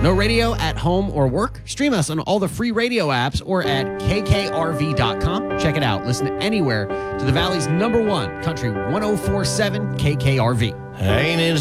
No radio at home or work? Stream us on all the free radio apps or at kkrv.com. Check it out. Listen anywhere to the Valley's #1 Country 104.7 KKRV. Ain't it